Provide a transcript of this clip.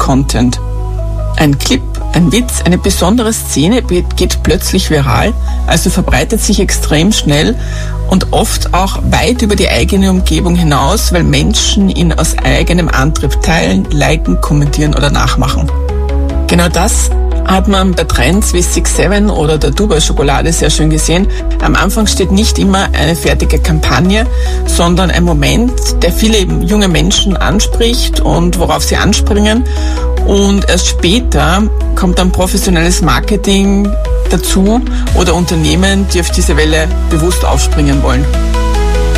Content. Ein Clip, ein Witz, eine besondere Szene geht plötzlich viral, also verbreitet sich extrem schnell und oft auch weit über die eigene Umgebung hinaus, weil Menschen ihn aus eigenem Antrieb teilen, liken, kommentieren oder nachmachen. Genau das hat man bei Trends wie 6-7 oder der Dubai-Schokolade sehr schön gesehen. Am Anfang steht nicht immer eine fertige Kampagne, sondern ein Moment, der viele junge Menschen anspricht und worauf sie anspringen. Und erst später kommt dann professionelles Marketing dazu oder Unternehmen, die auf diese Welle bewusst aufspringen wollen.